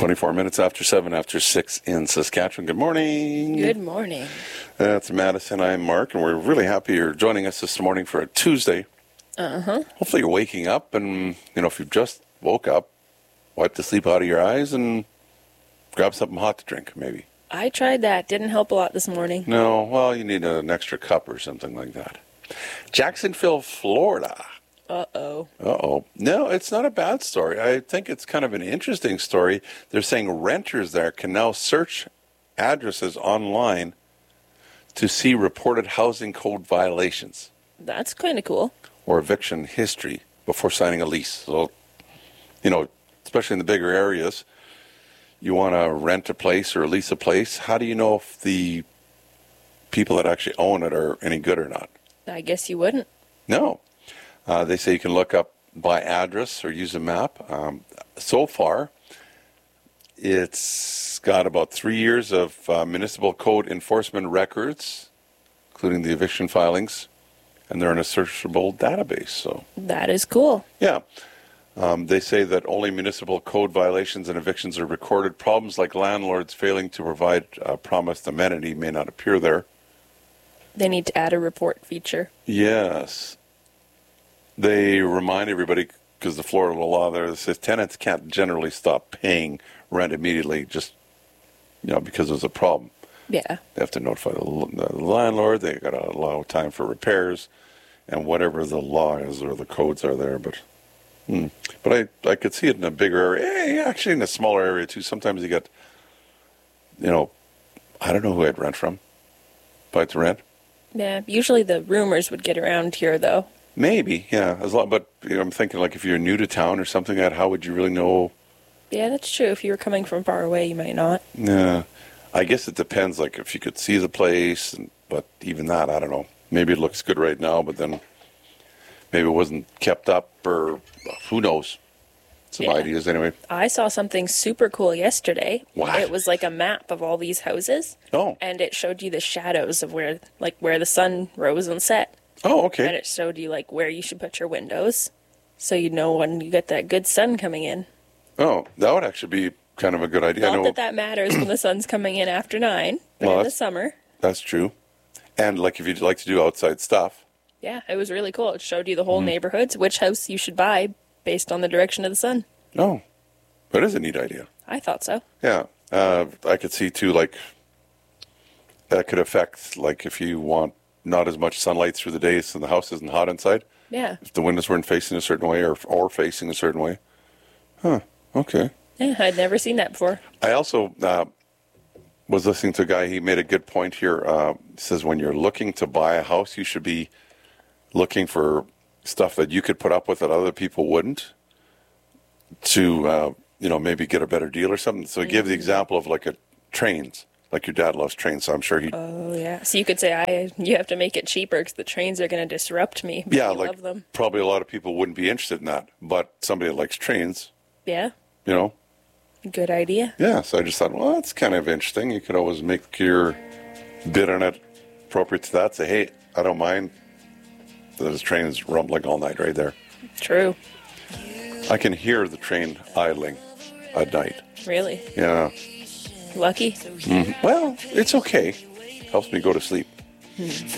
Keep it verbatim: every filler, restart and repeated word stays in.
twenty-four minutes after seven, after six in Saskatchewan. Good morning. Good morning. That's Madison. I'm Mark, and we're really happy you're joining us this morning for a Tuesday. Uh-huh. Hopefully you're waking up, and, you know, if you just woke up, wipe the sleep out of your eyes and grab something hot to drink, maybe. I tried that. Didn't help a lot this morning. No, well, you need an extra cup or something like that. Jacksonville, Florida. Uh-oh. Uh-oh. No, it's not a bad story. I think it's kind of an interesting story. They're saying renters there can now search addresses online to see reported housing code violations That's kind of cool. or eviction history before signing a lease. So, you know, especially in the bigger areas, you want to rent a place or lease a place. How do you know if the people that actually own it are any good or not? I guess you wouldn't. No. Uh, they say you can look up by address or use a map. Um, so far, it's got about three years of uh, municipal code enforcement records, including the eviction filings, and they're in a searchable database. So That is cool. yeah. Um, they say that only municipal code violations and evictions are recorded. Problems like landlords failing to provide a promised amenity may not appear there. They need to add a report feature. Yes. They remind everybody, because the Florida law there says tenants can't generally stop paying rent immediately just, you know, because there's a problem. Yeah. They have to notify the, the landlord. They got to allow time for repairs and whatever the law is or the codes are there. But hmm. but I, I could see it in a bigger area. Hey, actually in a smaller area too. Sometimes you get, you know, I don't know who I'd rent from. Buy to rent. Yeah. Usually the rumors would get around here, though. Maybe, yeah. As long, but you know, I'm thinking like if you're new to town or something like that, how would you really know? Yeah, that's true. If you were coming from far away, you might not. Yeah, I guess it depends. Like if you could see the place, and, but even that, I don't know. Maybe it looks good right now, but then maybe it wasn't kept up, or who knows? Some Yeah. ideas anyway. I saw something super cool yesterday. What? It was like a map of all these houses. Oh, And it showed you the shadows of where, like, where the sun rose and set. oh, And okay. it showed you, like, where you should put your windows. So you know when you get that good sun coming in. Oh, that would actually be kind of a good idea. I Not know that that matters when the sun's coming in after nine, but Well, in the that's- summer. that's true. And like if you'd like to do outside stuff, Yeah, it was really cool. It showed you the whole Mm-hmm. neighborhoods, which house you should buy based on the direction of the sun. no, that is a neat idea. I thought so. Yeah, uh, I could see too, like, that could affect, like, if you want not as much sunlight through the day so the house isn't hot inside, Yeah. if the windows weren't facing a certain way or, or facing a certain way. Huh, okay. Yeah, I'd never seen that before. I also uh, was listening to a guy, he made a good point here. Uh, he says when you're looking to buy a house, you should be looking for stuff that you could put up with that other people wouldn't to, uh, you know, maybe get a better deal or something. So he gave the example of like a trains, like your dad loves trains, so I'm sure he, Oh, yeah. So you could say, I you have to make it cheaper because the trains are going to disrupt me. But yeah, you like love them. probably a lot of people wouldn't be interested in that, but somebody that likes trains, Yeah. you know, Good idea. yeah. So I just thought, well, that's kind of interesting. You could always make your bid on it appropriate to that. Say, hey, I don't mind. Those trains rumbling all night right there. True. I can hear the train idling at night. Really. Yeah. Lucky. Well, it's okay. Helps me go to sleep.